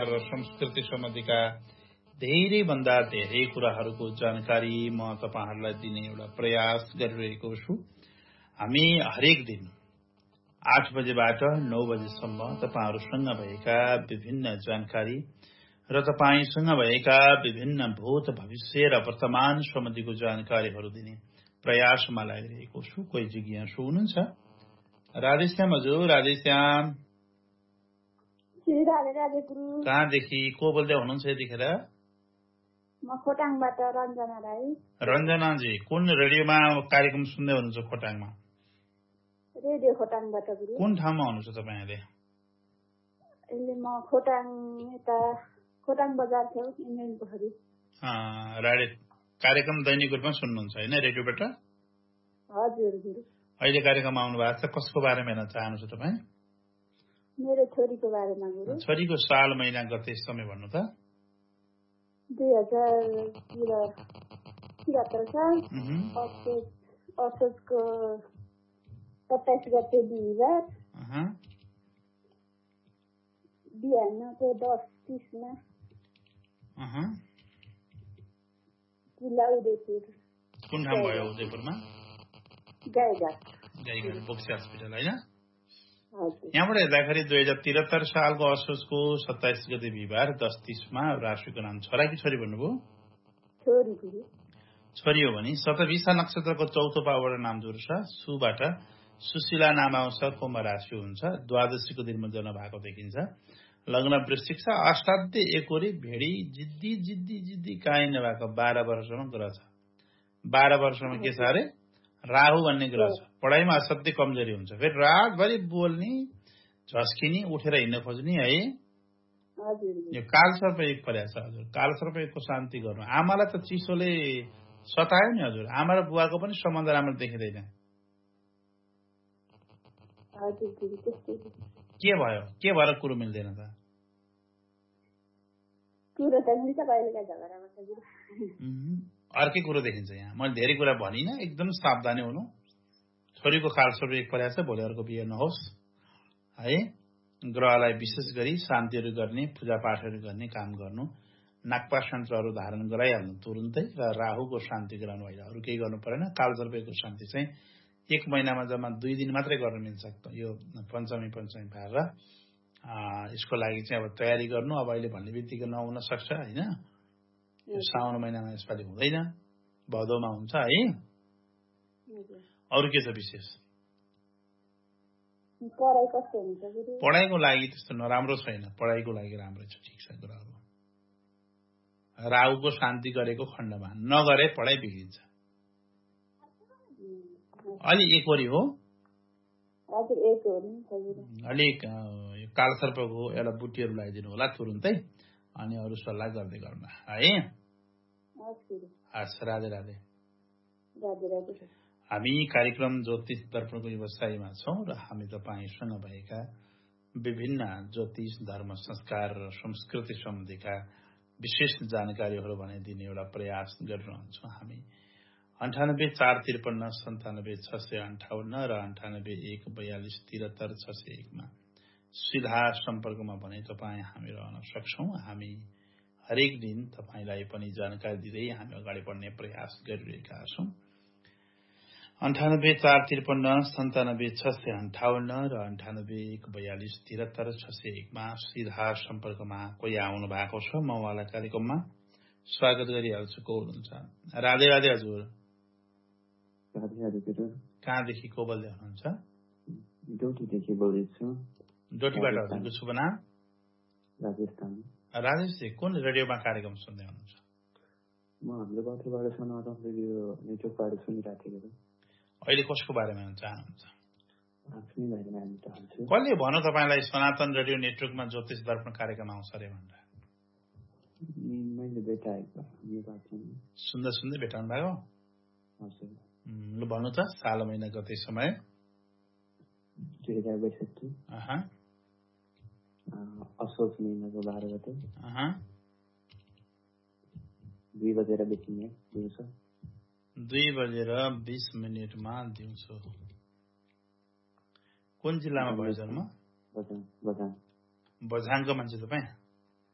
संस्कार र संस्कृति सम्बन्धीका धेरै भन्दा धेरै कुराहरूको जानकारी म तपाईहरुलाई दिने एउटा प्रयास गरिरहेको छु। हामी हरेक दिन 8 बजेबाट 9 बजेसम्म तपाईहरुसँग भएका विभिन्न जानकारी र तपाईसँग भएका विभिन्न भूत भविष्य र वर्तमान सम्बन्धीको जानकारीहरू दिने प्रयासमा लागिरहेको छु। कोही जिज्ञासु हुनुहुन्छ? राधेश्याम हजुर, राधेश्याम कहाँदेखि को बोल्दै हुनुहुन्छ यतिखेर? म खोटाङबाट रञ्जना राई। रञ्जनाजी कुन रेडियोमा कार्यक्रम सुन्दै हुनुहुन्छ? खोटाङमा रेडियो खोटाङबाट। कुन ठाउँमा हुनुहुन्छ तपाईँ अहिले? अहिले म खोटाङ यता खोटाङ बजार छेउ इन्डियन पोखरी। कार्यक्रम दैनिक रूपमा सुन्नुहुन्छ हैन रेडियोबाट? हजुर। अहिले कार्यक्रम आउनु भएको छ, कसको बारेमा हेर्न चाहनुहुन्छ तपाईँ? मेरो छोरीको बारेमा गुरु। छोरीको साल महिना गते समय भन्नु त? 2073 साल असोजको 27 गते बिहिबार बिहानको 10:30 मा जिल्ला उदयपुर। कुन ठाउँ भयो उदयपुरमा? गाईघाट बोक्सी हस्पिटल हैन? हजुर। यहाँबाट हेर्दाखेरि 2073 सालको असोजको 27 गते बिहिबार 10:30 मा राशिको नाम छोरा कि छोरी भन्नुभयो? छोरी हो भने शतभिषा नक्षत्रको चौथो पाउबाट नाम जोड्छ। सुबाट सुशीला नाम आउँछ, कुम्भ राशि हुन्छ, द्वादशीको दिनमा जन्म भएको देखिन्छ। लग्न वृश्चिक छ, अष्टाध्य एकोरी भेडी जिद्दी काहीँ नभएको 12 वर्षसम्म ग्रह छ। 12 वर्षमा के छ अरे? राहु भन्ने ग्रह छ। पढाइमा असाध्यै कमजोरी हुन्छ। फेरि रातभरि बोल्ने, झस्किने, उठेर हिँड्न खोज्ने है। यो कालसर्प योग परेको छ हजुर। कालसर्प योगको शान्ति गर्नु। आमालाई त चिसोले सतायो नि हजुर। आमा र बुवाको पनि सम्बन्ध राम्रो देखिँदैन। के भयो? के भएर कुरो मिल्दैन त? अर्कै कुरो देखिन्छ यहाँ। मैले धेरै कुरा भनिनँ, एकदम सावधानी हुनु। छोरीको कालसर्प योग परेको छ, भोलि अर्को बिहे नहोस् है। ग्रहलाई विशेष गरी शान्तिहरू गर्ने, पूजापाठहरू गर्ने काम गर्नु, नागपाश यन्त्रहरू धारण गराइहाल्नु तुरुन्तै र राहुको शान्ति गराउनु होइन। अरू केही गर्नु परेन। कालसर्पको शान्ति चाहिँ 1 महिनामा जम्मा 2 दिन मात्रै गर्न मिल्छ। यो पञ्चमी पारेर यसको लागि चाहिँ अब तयारी गर्नु। अब अहिले भन्ने बित्तिकै नहुन सक्छ होइन। साउन महिनामा यसपालि हुँदैन, भदौमा हुन्छ है। अरू के छ विशेष? पढाइको लागि त्यस्तो नराम्रो छैन। पढाइको लागि राम्रै छ, ठिक छ कुराहरू। राहुको शान्ति गरेको खण्डमा नगरे पढाइ बिग्रिन्छ। अलि एकोरी हो अलिक यो कालसर्पको एउटा बुटीहरू लगाइदिनु होला तुरुन्तै। अनि अरू सल्लाह गर्दै गर्नु है। हस्, राधे राधे। हामी कार्यक्रम ज्योतिष दर्पणको व्यवसायमा छौं र हामी तपाईसँग भएका विभिन्न ज्योतिष, धर्म, संस्कार र संस्कृति सम्बन्धीका विशेष जानकारीहरू भने दिने एउटा प्रयास गरिरहन्छौँ। हामी 984559 97658 र 9814233601 मा सिधा सम्पर्कमा भने तपाईँ हामी रहन सक्छौं। हामी हरेक दिन तपाईलाई पनि जानकारी दिँदै हामी अगाडि बढ्ने प्रयास गरिरहेका छौं। 984559 97658 र 9814233601 मा सिधा सम्पर्कमा कोही आउनु भएको छ। म उहाँलाई कार्यक्रममा स्वागत गरिहाल्छु। को हुनुहुन्छ? राधे राधे हजुर। कहाँदेखि को बोल्दै हुनुहुन्छ? डोटीदेखि बोल्दैछु। डोटीबाट हजुरको शुभ नाम? राजेशजी कुन रेडियोमा कार्यक्रम सुन्दै हुनुहुन्छ? म हाम्रो बाटोबाट सनातन रेडियो नेटवर्कबाट सुनिरहेको थिएँ। अहिले कसको बारेमा हेर्न चाहनुहुन्छ? आफ्नै बारेमा हेर्न चाहन्छु। कसले भन्यो तपाईँलाई सनातन रेडियो नेटवर्कमा ज्योतिष दर्पण कार्यक्रम आउँछ अरे भनेर? मैले भेटाएको सुन्दै भेटाउनु भएको? हजुर। ल भन्नु त, साल महिना गते समय? 2062 असोज महिनाको 12 गते 2:20 दिउँसो। 2:20 दिउँसो। कुन जिल्लामा भयो जन्म? बझाङ। बझाङको मान्छे तपाईँ?